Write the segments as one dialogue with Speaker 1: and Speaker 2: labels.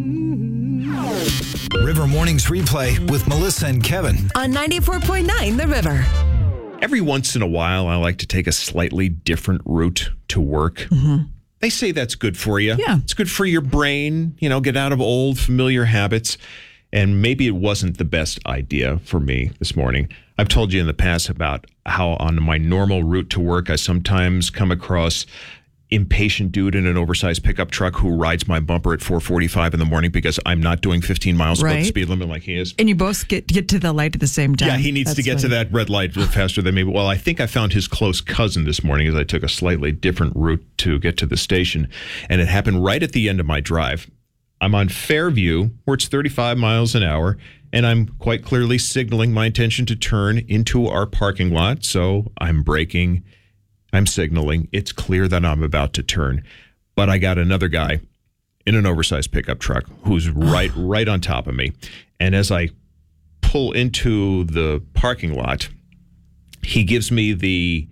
Speaker 1: River Mornings Replay with Melissa and Kevin
Speaker 2: on 94.9 The River.
Speaker 3: Every once in a while, I like to take a slightly different route to work. Mm-hmm. They say that's good for you.
Speaker 4: Yeah.
Speaker 3: It's good for your brain, get out of old familiar habits. And maybe it wasn't the best idea for me this morning. I've told you in the past about how on my normal route to work, I sometimes come across impatient dude in an oversized pickup truck who rides my bumper at 4:45 in the morning because I'm not doing 15 miles above the speed limit like he is.
Speaker 4: And you both get to the light at the same time.
Speaker 3: Yeah, he needs to get to that red light faster than me. Well, I think I found his close cousin this morning as I took a slightly different route to get to the station. And it happened right at the end of my drive. I'm on Fairview, where it's 35 miles an hour, and I'm quite clearly signaling my intention to turn into our parking lot. So I'm braking. I'm signaling. It's clear that I'm about to turn. But I got another guy in an oversized pickup truck who's right on top of me. And as I pull into the parking lot, he gives me the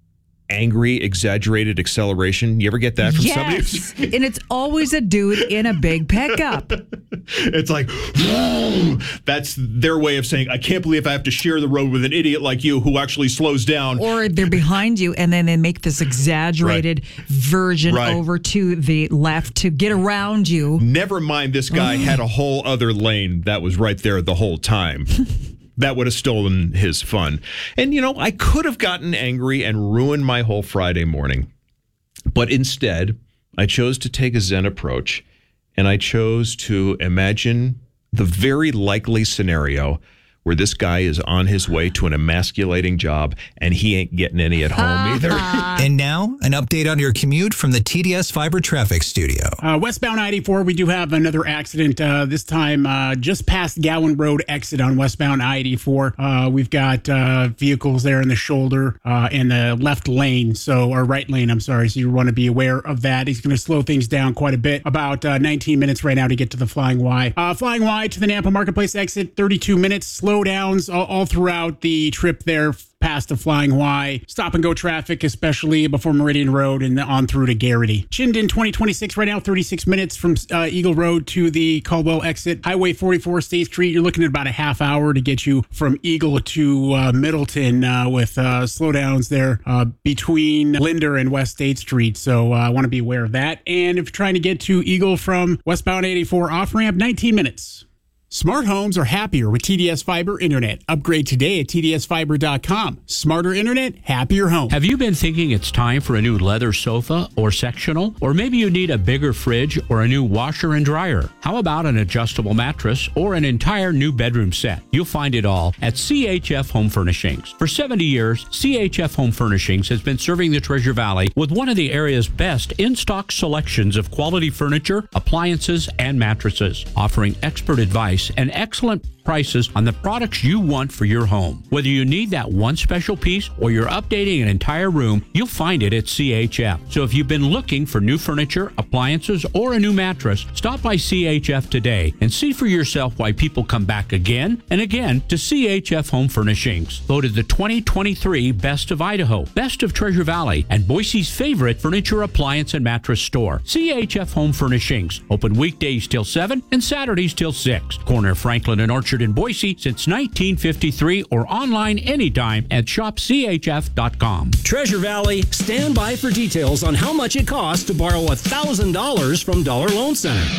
Speaker 3: angry, exaggerated acceleration. You ever get that from somebody?
Speaker 4: Yes, and it's always a dude in a big pickup.
Speaker 3: It's like, whoa! That's their way of saying, I can't believe I have to share the road with an idiot like you who actually slows down.
Speaker 4: Or they're behind you, and then they make this exaggerated version over to the left to get around you.
Speaker 3: Never mind, this guy had a whole other lane that was right there the whole time. That would have stolen his fun. And, I could have gotten angry and ruined my whole Friday morning. But instead, I chose to take a Zen approach, and I chose to imagine the very likely scenario where this guy is on his way to an emasculating job, and he ain't getting any at home either.
Speaker 1: And now, an update on your commute from the TDS Fiber Traffic Studio.
Speaker 5: Westbound I-84, we do have another accident, this time just past Gowan Road exit on westbound I-84. We've got vehicles there in the shoulder in the left lane, or right lane, I'm sorry, so you want to be aware of that. He's going to slow things down quite a bit, about 19 minutes right now to get to the Flying Y. Flying Y to the Nampa Marketplace exit, 32 minutes, slow downs all throughout the trip there past the Flying Y. Stop and go traffic, especially before Meridian Road and on through to Garrity. Chinden 2026 right now, 36 minutes from Eagle Road to the Caldwell exit. Highway 44 State Street, you're looking at about a half hour to get you from Eagle to Middleton with slowdowns there between Linder and West State Street. So I want to be aware of that. And if you're trying to get to Eagle from westbound 84 off-ramp, 19 minutes. Smart homes are happier with TDS Fiber Internet. Upgrade today at tdsfiber.com. Smarter internet, happier home.
Speaker 6: Have you been thinking it's time for a new leather sofa or sectional? Or maybe you need a bigger fridge or a new washer and dryer? How about an adjustable mattress or an entire new bedroom set? You'll find it all at CHF Home Furnishings. For 70 years, CHF Home Furnishings has been serving the Treasure Valley with one of the area's best in-stock selections of quality furniture, appliances, and mattresses, offering expert advice and excellent prices on the products you want for your home. Whether you need that one special piece or you're updating an entire room, you'll find it at CHF. So if you've been looking for new furniture, appliances, or a new mattress, stop by CHF today and see for yourself why people come back again and again to CHF Home Furnishings. Voted the 2023 Best of Idaho, Best of Treasure Valley, and Boise's favorite furniture, appliance, and mattress store. CHF Home Furnishings. Open weekdays till 7 and Saturdays till 6. Corner Franklin and Orchard in Boise since 1953, or online anytime at shopchf.com.
Speaker 7: Treasure Valley, stand by for details on how much it costs to borrow $1,000 from Dollar Loan Center.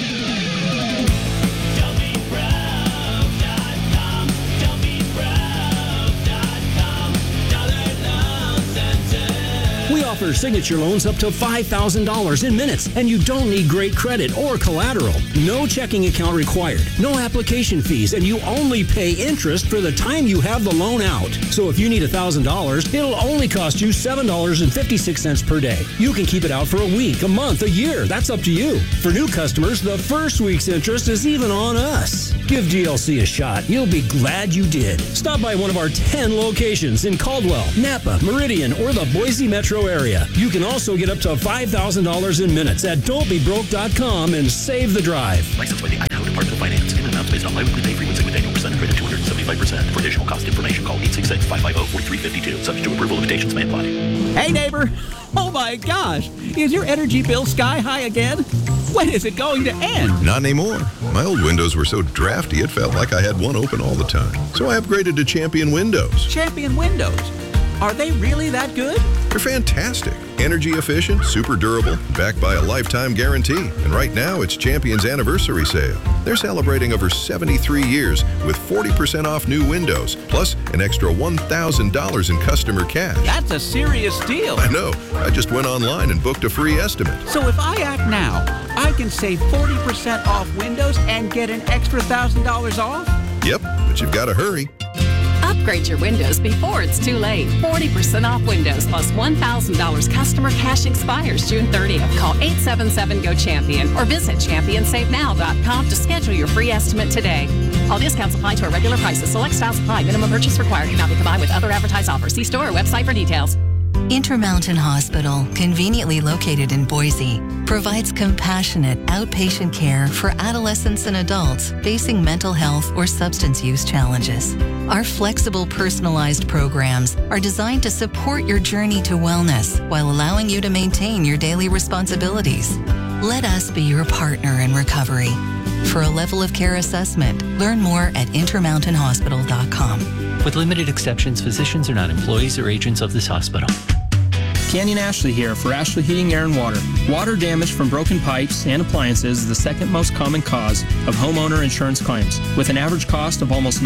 Speaker 7: We offer signature loans up to $5,000 in minutes, and you don't need great credit or collateral. No checking account required, no application fees, and you only pay interest for the time you have the loan out. So if you need $1,000, it'll only cost you $7.56 per day. You can keep it out for a week, a month, a year. That's up to you. For new customers, the first week's interest is even on us. Give DLC a shot. You'll be glad you did. Stop by one of our 10 locations in Caldwell, Napa, Meridian, or the Boise metro area. area. You can also get up to $5,000 in minutes at don'tbebroke.com and save the drive.
Speaker 8: Licensed by the Idaho Department of Finance. Payment amounts based on biweekly pay frequency with annual percentage rate of 275%. For additional cost information, call 866-550-4352. Subject to approval, limitations may apply.
Speaker 9: Hey, neighbor. Oh, my gosh. Is your energy bill sky high again? When is it going to end?
Speaker 10: Not anymore. My old windows were so drafty it felt like I had one open all the time. So I upgraded to Champion Windows.
Speaker 9: Champion Windows? Are they really that good?
Speaker 10: They're fantastic. Energy efficient, super durable, backed by a lifetime guarantee. And right now, it's Champion's anniversary sale. They're celebrating over 73 years with 40% off new windows, plus an extra $1,000 in customer cash.
Speaker 9: That's a serious deal.
Speaker 10: I know. I just went online and booked a free estimate.
Speaker 9: So if I act now, I can save 40% off windows and get an extra $1,000 off?
Speaker 10: Yep, but you've got to hurry.
Speaker 11: Upgrade your windows before it's too late. 40% off windows plus $1,000 customer cash expires June 30th. Call 877-GO-CHAMPION or visit championsavenow.com to schedule your free estimate today. All discounts apply to our regular prices. Select styles apply. Minimum purchase required. Cannot be combined with other advertised offers. See store or website for details.
Speaker 12: Intermountain Hospital, conveniently located in Boise, provides compassionate outpatient care for adolescents and adults facing mental health or substance use challenges. Our flexible, personalized programs are designed to support your journey to wellness while allowing you to maintain your daily responsibilities. Let us be your partner in recovery. For a level of care assessment, learn more at intermountainhospital.com.
Speaker 13: With limited exceptions, physicians are not employees or agents of this hospital.
Speaker 14: Canyon Ashley here for Ashley Heating, Air, and Water. Water damage from broken pipes and appliances is the second most common cause of homeowner insurance claims, with an average cost of almost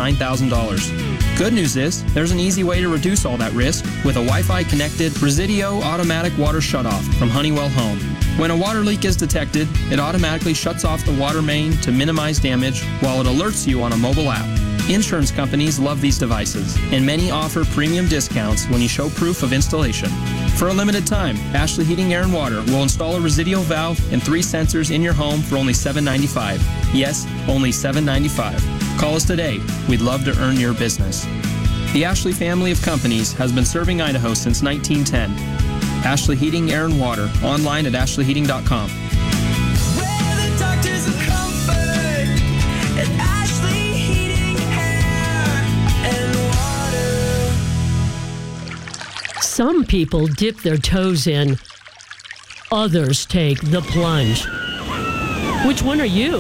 Speaker 14: $9,000. Good news is, there's an easy way to reduce all that risk with a Wi-Fi connected Residio automatic water shutoff from Honeywell Home. When a water leak is detected, it automatically shuts off the water main to minimize damage while it alerts you on a mobile app. Insurance companies love these devices, and many offer premium discounts when you show proof of installation. For a limited time, Ashley Heating, Air, and Water will install a Residio valve and 3 sensors in your home for only $795. Yes, only $795. Call us today. We'd love to earn your business. The Ashley family of companies has been serving Idaho since 1910. Ashley Heating, Air, and Water, online at ashleyheating.com.
Speaker 15: Some people dip their toes in, others take the plunge. Which one are you?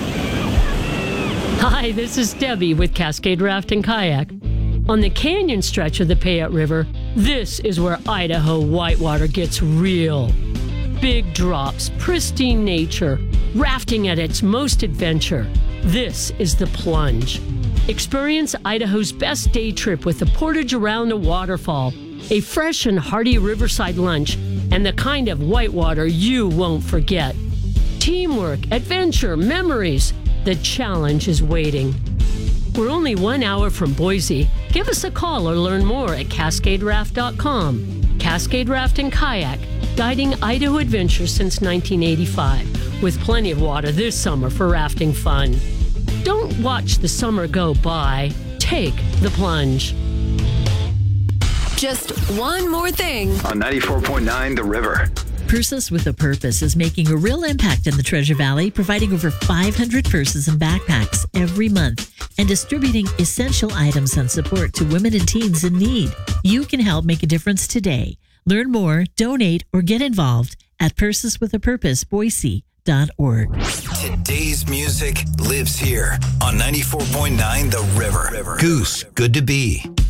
Speaker 15: Hi, this is Debbie with Cascade Raft and Kayak. On the canyon stretch of the Payette River, this is where Idaho whitewater gets real. Big drops, pristine nature, rafting at its most adventure. This is the plunge. Experience Idaho's best day trip with the portage around a waterfall, a fresh and hearty riverside lunch, and the kind of whitewater you won't forget. Teamwork, adventure, memories. The challenge is waiting. We're only 1 hour from Boise. Give us a call or learn more at CascadeRaft.com. Cascade Raft and Kayak, guiding Idaho adventures since 1985, with plenty of water this summer for rafting fun. Don't watch the summer go by. Take the plunge.
Speaker 2: Just one more thing.
Speaker 16: On 94.9 The River.
Speaker 17: Purses with a Purpose is making a real impact in the Treasure Valley, providing over 500 purses and backpacks every month and distributing essential items and support to women and teens in need. You can help make a difference today. Learn more, donate, or get involved at PursesWithAPurposeBoise.org.
Speaker 1: Today's music lives here on 94.9 The River. Goose, good to be.